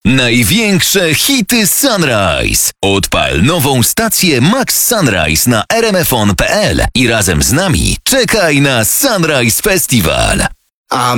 Największe hity Sunrise. Odpal nową stację Max Sunrise na rmfon.pl i razem z nami czekaj na Sunrise Festival. A